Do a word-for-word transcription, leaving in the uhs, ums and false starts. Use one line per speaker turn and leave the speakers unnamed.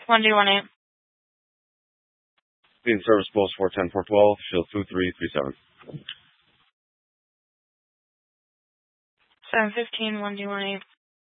one D one eight.
Being service post four ten four twelve, shield two three three seven.
seven fifteen, one D one eight.